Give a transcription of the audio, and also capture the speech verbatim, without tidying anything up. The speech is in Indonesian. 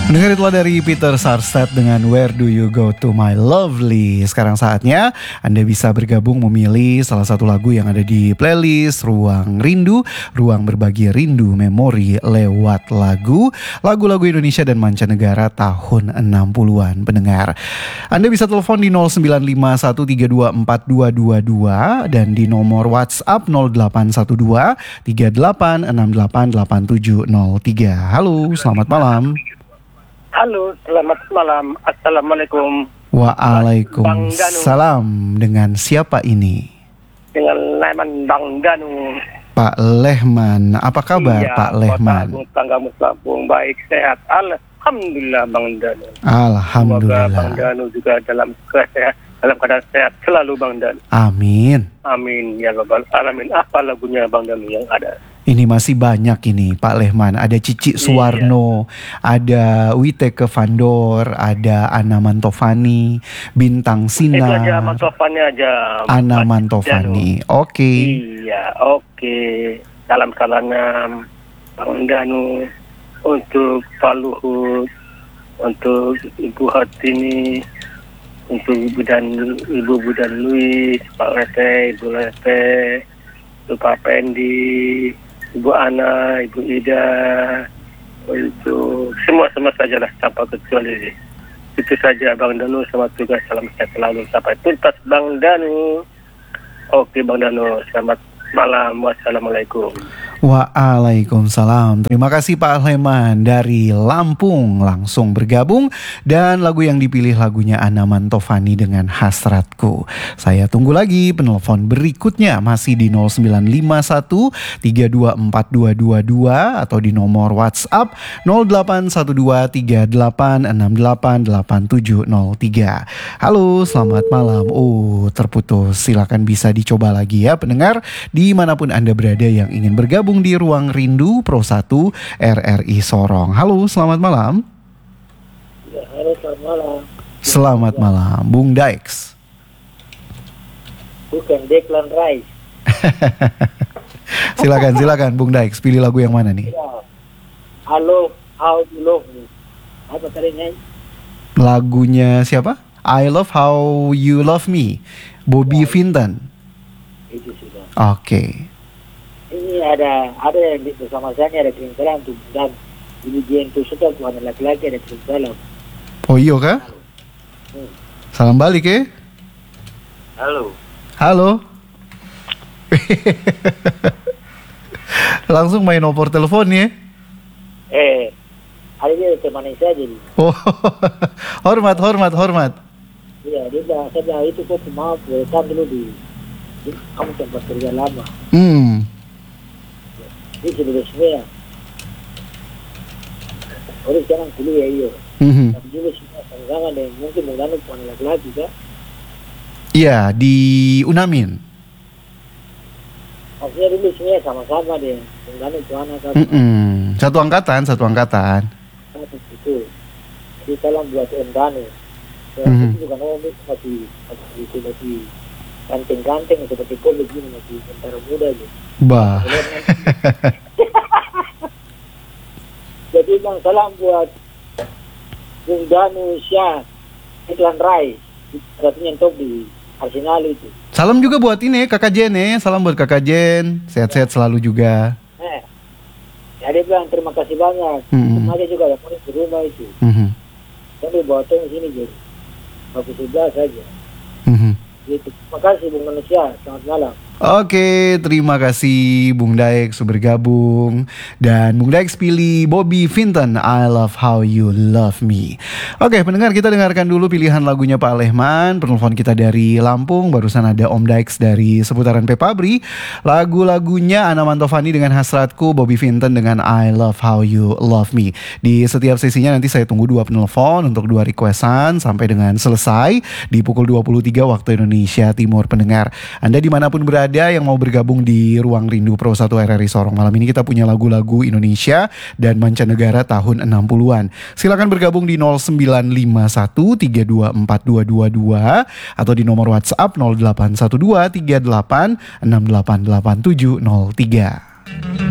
Dengar itulah dari Peter Sarsted dengan Where Do You Go To My Lovely. Sekarang saatnya Anda bisa bergabung memilih salah satu lagu yang ada di playlist Ruang Rindu, Ruang Berbagi Rindu Memori lewat lagu, lagu-lagu Indonesia dan mancanegara tahun enam puluhan. Pendengar, Anda bisa telepon di nol sembilan lima satu tiga dua empat dua dua dua dan di nomor WhatsApp nol delapan satu dua tiga delapan enam delapan delapan tujuh nol tiga. Halo, selamat malam. Halo, selamat malam. Assalamualaikum. Waalaikumsalam. Dengan siapa ini? Dengan Lehman Bang Danu. Pak Lehman, apa kabar iya, Pak Lehman? Kota Tanggamus Lampung, baik sehat. Alhamdulillah Bang Danu. Alhamdulillah. Semoga Bang Danu juga dalam kesehat, dalam keadaan sehat selalu Bang Danu. Amin. Amin ya rabbal alamin. Apa lagunya Bang Danu yang ada? Ini masih banyak ini Pak Lehman. Ada Cici Suwarno, iya. Ada Witeke Vandor, ada Ana Mantovani, Bintang Sinar. Itu aja Mantovani aja. Ana Mantovani. Oke. Okay. Iya, oke. Okay. Salam salam Bang Danu untuk Pak Luhut, untuk Ibu Hartini, untuk Ibu dan Ibu Budan Luis, Pak Lete, Ibu Lete, untuk Pak Pendi, Ibu Ana, Ibu Ida, untuk semua-semua sajalah tanpa kecuali. Itu saja Bang Danu, selamat tugas, salam sehat selalu sampai tuntas Bang Danu. Oke Bang Danu, selamat malam, wassalamualaikum. Waalaikumsalam. Terima kasih Pak Lehman dari Lampung langsung bergabung. Dan lagu yang dipilih lagunya Ana Mantovani dengan Hasratku. Saya tunggu lagi penelpon berikutnya masih di nol sembilan lima satu tiga dua empat dua dua dua atau di nomor WhatsApp nol delapan satu dua tiga delapan enam delapan delapan tujuh nol tiga. Halo, selamat malam. Oh, terputus. Silakan bisa dicoba lagi ya pendengar dimanapun Anda berada yang ingin bergabung di Ruang Rindu Pro satu R R I Sorong. Halo, selamat malam. Ya, halo, selamat malam. Selamat malam, Bung Daix. Bukan Declan Rice. Silakan, silakan Bung Daix, pilih lagu yang mana nih? Ya. Halo, How You Love Me. Apa tadinya? Lagunya siapa? I Love How You Love Me, Bobby ya. Vinton. Itu sudah. Oke. Okay. Ini ada ada yang bersama saya ada kirim salam untuk dan ini dia itu suka tuh anak laki-laki ada kirim salam. Oh iya kah? Hmm. Salam balik ya. Halo. Halo. Langsung main nomor teleponnya. Eh, hari ini teman saya jadi. Oh, hormat, hormat, hormat. Iya, dia bilang saya bilang itu kok maaf, kan dulu di, di kamu tempat kerja lama. Hmm. Ini sudah semua. Orang sekarang kuliah iya. Mm-hmm. Tapi juga semua sama-sama dan mungkin mengandung puan laki-laki kan? Iya, di Unamin. Maksudnya dulu semua sama-sama deh, mengandung puan kan? Mm-mm. Satu angkatan, satu angkatan. Itu. Jadi salam buat Om Danu. Dan mm-hmm. itu juga Om masih masih masih ganteng-ganteng seperti kau begini masih tentara muda gitu. Bah. Jadi bang salam buat Bung Danu Syah Declan Rice, katanya top di Arsenal itu. Salam juga buat ini Kakak Jen ya, salam buat Kakak Jen, sehat-sehat selalu juga. Eh, ya dia bilang terima kasih banyak. Mm-hmm. Kemarin juga ada di rumah itu. Mm-hmm. Tapi bawa tong sini jadi, baru sebelah saja. Mm-hmm. Gitu. Terima kasih Bung Manusia, selamat malam. Oke, terima kasih Bung Daix sudah bergabung. Dan Bung Daix pilih Bobby Vinton, I Love How You Love Me. Oke, pendengar, kita dengarkan dulu pilihan lagunya Pak Lehman. Penelpon kita dari Lampung, barusan ada Om Daix dari seputaran Pepabri. Lagu-lagunya Ana Mantovani dengan Hasratku, Bobby Vinton dengan I Love How You Love Me. Di setiap sesinya nanti saya tunggu dua penelpon untuk dua requestan sampai dengan selesai di pukul dua puluh tiga waktu Indonesia Timur. Pendengar, Anda dimanapun berada yang mau bergabung di Ruang Rindu Pro satu R R I Sorong. Malam ini kita punya lagu-lagu Indonesia dan mancanegara tahun enam puluhan. Silakan bergabung di nol sembilan lima satu tiga dua empat dua dua dua atau di nomor WhatsApp nol delapan satu dua tiga delapan enam delapan delapan tujuh nol tiga.